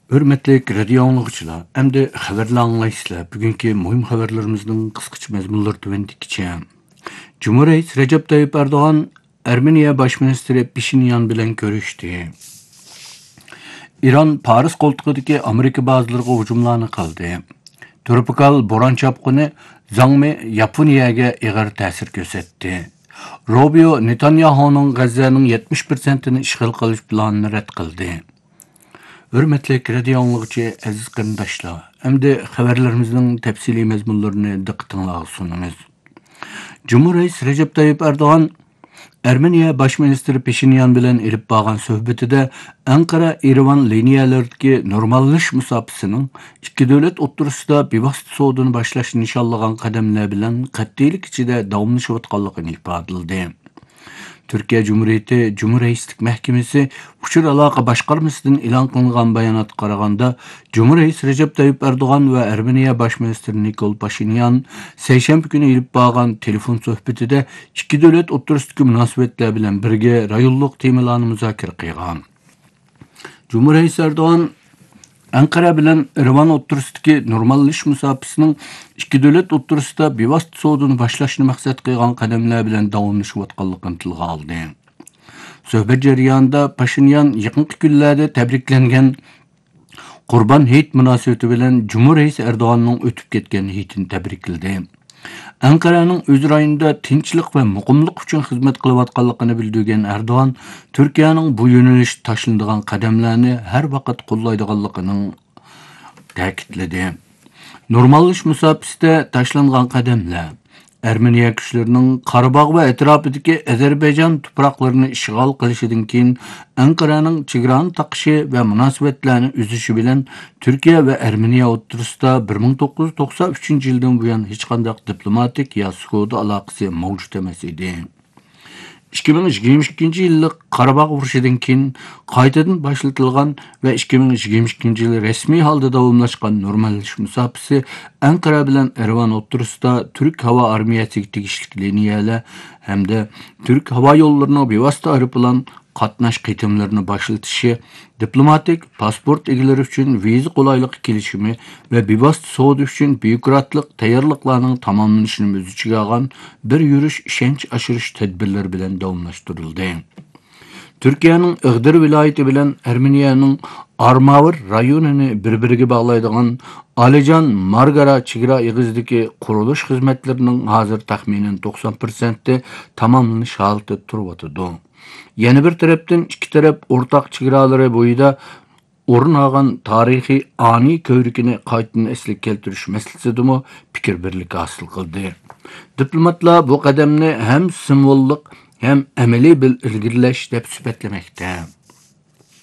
Hürmetli radio anlıqçılar, əmdi xəbərlə anlayışlar, bugünkü mühim xəbərlərimizin qısqaça məzmunları tövəndikçə. Cumhuriyet Recep Tayyip Erdoğan, Ermeniya baş ministri Paşinyan bilan görüşdü. İran Paris koltuğundaki Amerika bazılarına hücumlarını qildi. Tropikal boran çapqını Zangmi Yaponiyaga ağır təsir göstərdi. Rubio Netanyahu'nun Gazze'nin 70%'ni işgal qilish planını rədd qildi. Hürmetli radio anlıqçı aziz qarindoshlar, endi xabarlarimizning tafsiliy mazmunlarini diqqatingizga sunamiz. Cumhuriyet Recep Tayyip Erdoğan Ermeniya baş ministri Paşinyan bilan elib borgan suhbatida Ankara Erivan liniyalardagi normallash musofasining ikki davlat o'rtasida bevosita savdoni boshlash nishonlagan qadamlar bilan qat'iylik ichida davomlashayotganligini ifodaladi. Türkiye Cumhuriyeti Cumhuriyetlik Mahkemesi uçur alaka başkarmasından ilan kılınan bayanat qaraganda Cumhuriyet Recep Tayyip Erdoğan ve Ermeniya baş ministri Nikol Paşinyan seyşembe günü ilip bağlan telefon sohbetide iki devlet o'rtasidagi münasebetler bilen birge rayonluq temalarni müzakere qilgan. Cumhuriyet Erdoğan Ankara bilan Erivan o'rtasidagi normallash musofasining ikki davlat o'rtasida bevosita savdoni boshlashni maqsad qilgan qadamlar bilan davomlashayotganligini tilga oldi. Suhbat jarayonida Pashinyan yaqinqi kunlarda tabriklangan Qurban Hayit munosabati bilan Cumhuriyet Erdo'g'anning o'tib ketgan hayitini tabrikladi. Ankara'nın öz rayonida tinchlik va muqimlik uchun xizmat qilayotganligini bildirgan Erdo'g'an, Turkiyaning bu yo'nalish tashlanadigan qadamlarni har vaqt qo'llaydiganligini ta'kidladi. Normallash musofasida tashlangan qadamlar Ermeniya kuchlarının Qarabağ ve etrafidagi Azerbaycan tuproqlarini ishg'ol qilishidan keyin Ankara'nın chegarani taqishi ve munosabatlarni uzishi bilan Türkiye ve Ermeniya o'rtasida 1993 yildan buyon hech qanday diplomatik ya savdo aloqasi mavjud emas edi. 2022 yıllık Qarabağ urushidan keyin qaytadan başlatilgan ve 2022 yıl resmi halda davomlashgan normallash musofasi Ankara bilan Erivan o'rtasida Türk hava armiyasiga tegishli liniyalar hamda Türk hava yo'llarining bevosita aeroplan qatnash qitimlarini başlatishi, diplomatik pasport egalari uchun viza qulaylik kelishimi ve bevosita savdo uchun byurokratlik tayyorliqlarning tamomlanishini o'z ichiga olgan bir yurish ishonch oshirish tadbirlari bilan davomlashtirildi. Türkiye'nin Iğdır vilayeti bilen Ermeniyanın Armavir rayonini bir-biriga bağlaydigan Alican Margara chegara egizidagi qurilish xizmatlarının hazır taxminen 90% tamamlanish holati turibdi. Yana bir tarafdan ikki taraf o'rtaq chegaralari bo'yida o'rin olgan tarixiy ani ko'rikini qaytadan eslik keltirish masalasidami fikr birligi hosil qildi. Diplomatlar bu qadamni hem simvollik hem amaliy bil ilgirlash deb sifatlamoqda.